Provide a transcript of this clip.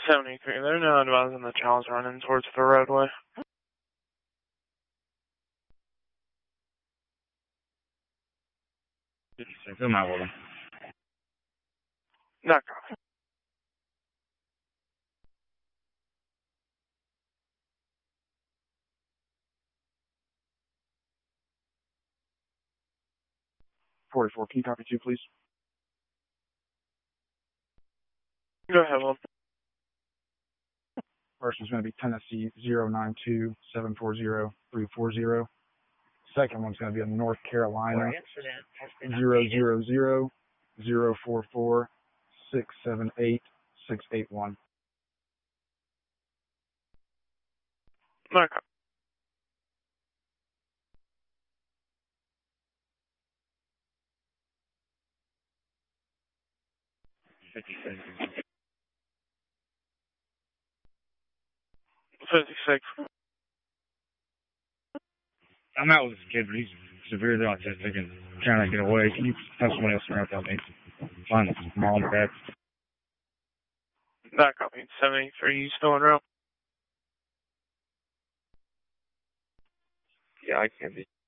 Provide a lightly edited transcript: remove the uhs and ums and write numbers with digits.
73. They're now advising the child's running towards the roadway. Who am I with him? Not copy. Can you copy 2, please? Go ahead, Lon. First one's going to be Tennessee 092740340. Second one's going to be in North Carolina 000044678 681. Not copy. $56. I'm out with this kid, but he's severely autistic and trying to get away. Can you have someone else around help me find his mom or dad? Not copy. 73. You still en route? Yeah, I can be.